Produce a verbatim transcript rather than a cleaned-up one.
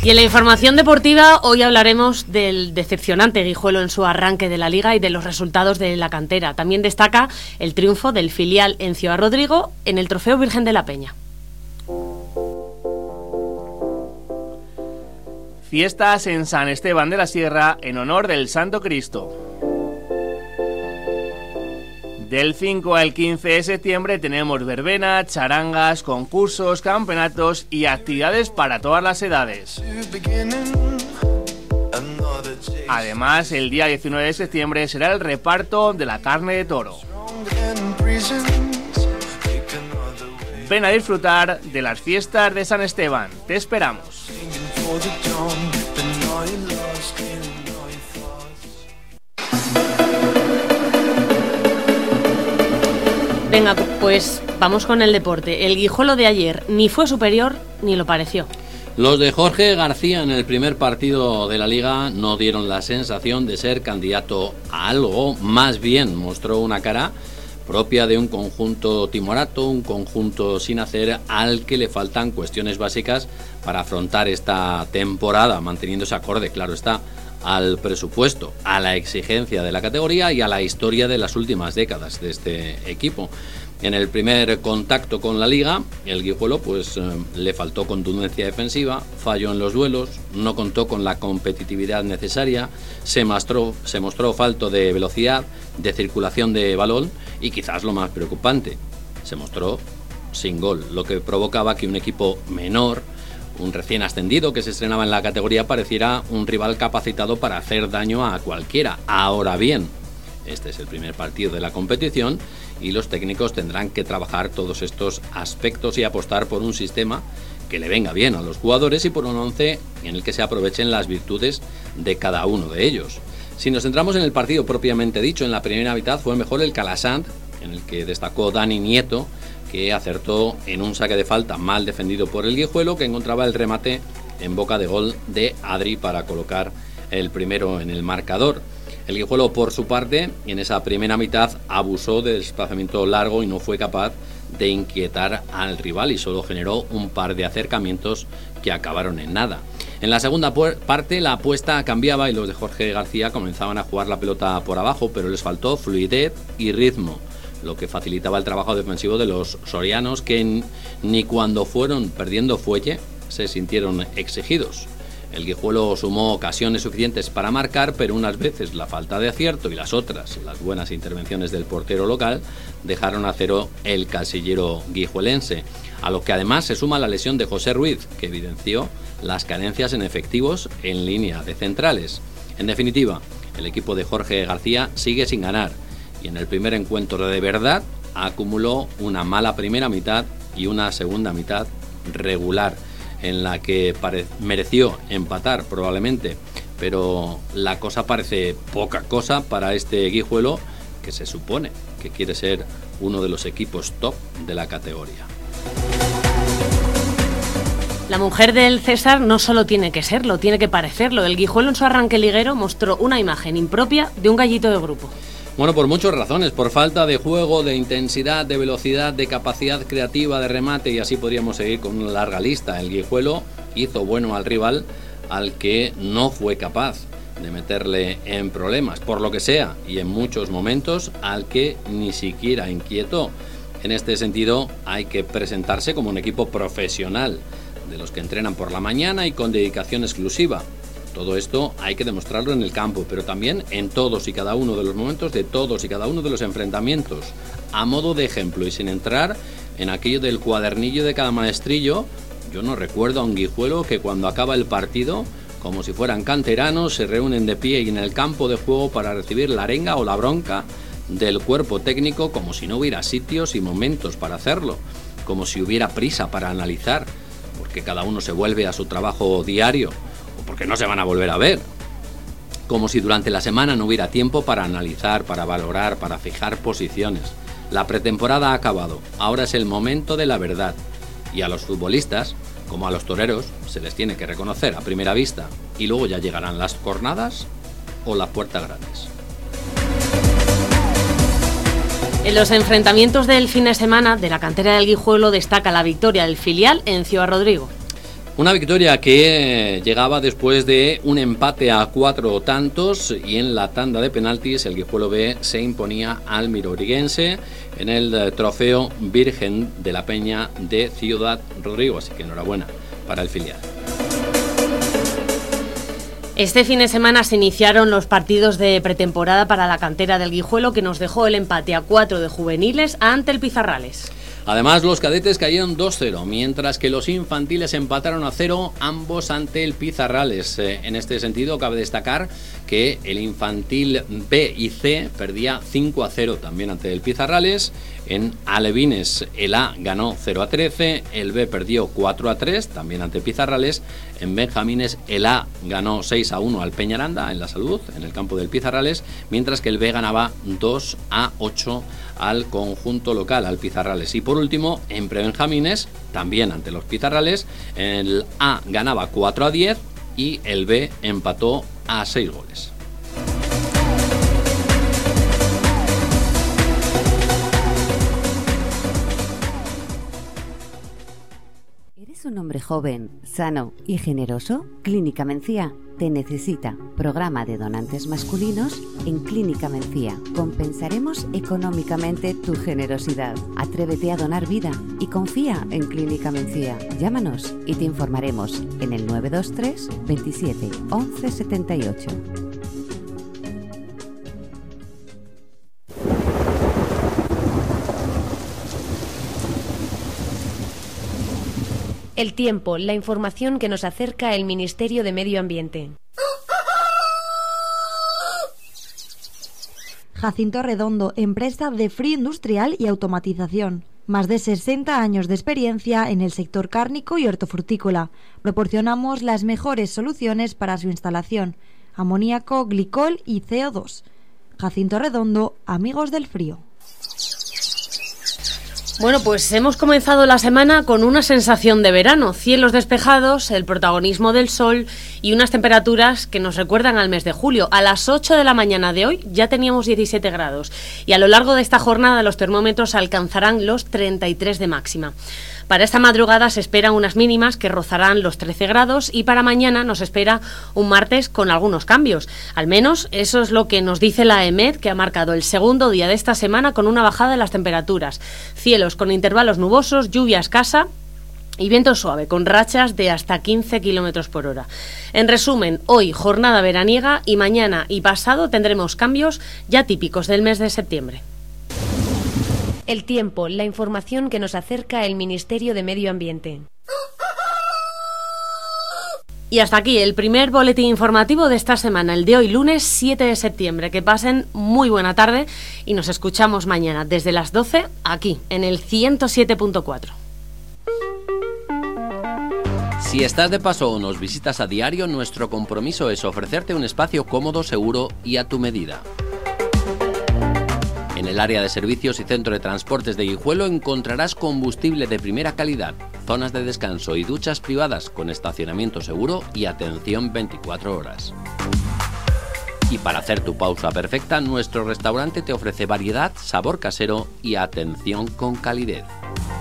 Y en la información deportiva hoy hablaremos del decepcionante Guijuelo en su arranque de la Liga y de los resultados de la cantera. También destaca el triunfo del filial en Ciudad Rodrigo en el Trofeo Virgen de la Peña. Fiestas en San Esteban de la Sierra en honor del Santo Cristo. Del cinco al quince de septiembre tenemos verbena, charangas, concursos, campeonatos y actividades para todas las edades. Además, el día diecinueve de septiembre será el reparto de la carne de toro. Ven a disfrutar de las fiestas de San Esteban. Te esperamos. Venga, pues vamos con el deporte. El Guijuelo de ayer ni fue superior ni lo pareció. Los de Jorge García en el primer partido de la Liga no dieron la sensación de ser candidato a algo, más bien mostró una cara propia de un conjunto timorato, un conjunto sin hacer, al que le faltan cuestiones básicas para afrontar esta temporada, manteniéndose acorde, claro está, al presupuesto, a la exigencia de la categoría y a la historia de las últimas décadas de este equipo. En el primer contacto con la Liga, el Guijuelo pues eh, le faltó contundencia defensiva, falló en los duelos, no contó con la competitividad necesaria, se mostró, se mostró falto de velocidad, de circulación de balón y quizás lo más preocupante, se mostró sin gol, lo que provocaba que un equipo menor, un recién ascendido que se estrenaba en la categoría, pareciera un rival capacitado para hacer daño a cualquiera. Ahora bien, este es el primer partido de la competición y los técnicos tendrán que trabajar todos estos aspectos y apostar por un sistema que le venga bien a los jugadores y por un once en el que se aprovechen las virtudes de cada uno de ellos. Si nos centramos en el partido propiamente dicho, en la primera mitad fue mejor el Calasant, en el que destacó Dani Nieto, que acertó en un saque de falta mal defendido por el Guijuelo, que encontraba el remate en boca de gol de Adri para colocar el primero en el marcador. El Guijuelo, por su parte, en esa primera mitad abusó del desplazamiento largo y no fue capaz de inquietar al rival y solo generó un par de acercamientos que acabaron en nada. En la segunda parte la apuesta cambiaba y los de Jorge García comenzaban a jugar la pelota por abajo, pero les faltó fluidez y ritmo, lo que facilitaba el trabajo defensivo de los sorianos, que ni cuando fueron perdiendo fuelle se sintieron exigidos. El Guijuelo sumó ocasiones suficientes para marcar, pero unas veces la falta de acierto y las otras, las buenas intervenciones del portero local, dejaron a cero el casillero guijuelense, a lo que además se suma la lesión de José Ruiz, que evidenció las carencias en efectivos en línea de centrales. En definitiva, el equipo de Jorge García sigue sin ganar y en el primer encuentro de verdad acumuló una mala primera mitad y una segunda mitad regular, en la que pare- mereció empatar probablemente, pero la cosa parece poca cosa para este Guijuelo, que se supone que quiere ser uno de los equipos top de la categoría. La mujer del César no solo tiene que serlo, tiene que parecerlo. El Guijuelo en su arranque liguero mostró una imagen impropia de un gallito de grupo. Bueno, por muchas razones, por falta de juego, de intensidad, de velocidad, de capacidad creativa, de remate, y así podríamos seguir con una larga lista. El Guijuelo hizo bueno al rival, al que no fue capaz de meterle en problemas, por lo que sea, y en muchos momentos al que ni siquiera inquietó. En este sentido, hay que presentarse como un equipo profesional, de los que entrenan por la mañana y con dedicación exclusiva. Todo esto hay que demostrarlo en el campo, pero también en todos y cada uno de los momentos de todos y cada uno de los enfrentamientos. A modo de ejemplo, y sin entrar en aquello del cuadernillo de cada maestrillo, yo no recuerdo a un Guijuelo que cuando acaba el partido, como si fueran canteranos, se reúnen de pie y en el campo de juego para recibir la arenga o la bronca del cuerpo técnico, como si no hubiera sitios y momentos para hacerlo, como si hubiera prisa para analizar, porque cada uno se vuelve a su trabajo diario, porque no se van a volver a ver, como si durante la semana no hubiera tiempo para analizar, para valorar, para fijar posiciones. La pretemporada ha acabado, ahora es el momento de la verdad, y a los futbolistas, como a los toreros, se les tiene que reconocer a primera vista, y luego ya llegarán las cornadas o las puertas grandes. En los enfrentamientos del fin de semana de la cantera del Guijuelo destaca la victoria del filial en Ciudad Rodrigo. Una victoria que llegaba después de un empate a cuatro tantos y en la tanda de penaltis el Guijuelo B se imponía al Mirobriguense en el trofeo Virgen de la Peña de Ciudad Rodrigo, así que enhorabuena para el filial. Este fin de semana se iniciaron los partidos de pretemporada para la cantera del Guijuelo, que nos dejó el empate a cuatro de juveniles ante el Pizarrales. Además, los cadetes cayeron dos cero, mientras que los infantiles empataron a cero, ambos ante el Pizarrales. Eh, en este sentido, cabe destacar que el infantil B y C perdía cinco a cero también ante el Pizarrales. En alevines, el A ganó cero a trece, el B perdió cuatro a tres, también ante Pizarrales. En benjamines, el A ganó seis a uno al Peñaranda, en La Salud, en el campo del Pizarrales, mientras que el B ganaba dos a ocho al conjunto local, al Pizarrales. Y por último, en prebenjamines, también ante los Pizarrales, el A ganaba cuatro a diez y el B empató a seis goles. ¿Eres un hombre joven, sano y generoso? Clínica Mencía te necesita. Programa de donantes masculinos en Clínica Mencía. Compensaremos económicamente tu generosidad. Atrévete a donar vida y confía en Clínica Mencía. Llámanos y te informaremos en el nueve dos tres, veintisiete, once setenta y ocho. El tiempo, la información que nos acerca el Ministerio de Medio Ambiente. Jacinto Redondo, empresa de frío industrial y automatización. Más de sesenta años de experiencia en el sector cárnico y hortofrutícola. Proporcionamos las mejores soluciones para su instalación: amoníaco, glicol y C O dos. Jacinto Redondo, amigos del frío. Bueno, pues hemos comenzado la semana con una sensación de verano, cielos despejados, el protagonismo del sol y unas temperaturas que nos recuerdan al mes de julio. A las ocho de la mañana de hoy ya teníamos diecisiete grados y a lo largo de esta jornada los termómetros alcanzarán los treinta y tres de máxima. Para esta madrugada se esperan unas mínimas que rozarán los trece grados y para mañana nos espera un martes con algunos cambios. Al menos eso es lo que nos dice la EMET, que ha marcado el segundo día de esta semana con una bajada de las temperaturas. Cielos con intervalos nubosos, lluvia escasa y viento suave, con rachas de hasta quince kilómetros por hora. En resumen, hoy jornada veraniega y mañana y pasado tendremos cambios ya típicos del mes de septiembre. El tiempo, la información que nos acerca el Ministerio de Medio Ambiente. Y hasta aquí el primer boletín informativo de esta semana, el de hoy, lunes siete de septiembre. Que pasen muy buena tarde y nos escuchamos mañana desde las doce aquí, en el ciento siete punto cuatro. Si estás de paso o nos visitas a diario, nuestro compromiso es ofrecerte un espacio cómodo, seguro y a tu medida. En el área de servicios y centro de transportes de Guijuelo encontrarás combustible de primera calidad, zonas de descanso y duchas privadas con estacionamiento seguro y atención veinticuatro horas. Y para hacer tu pausa perfecta, nuestro restaurante te ofrece variedad, sabor casero y atención con calidez.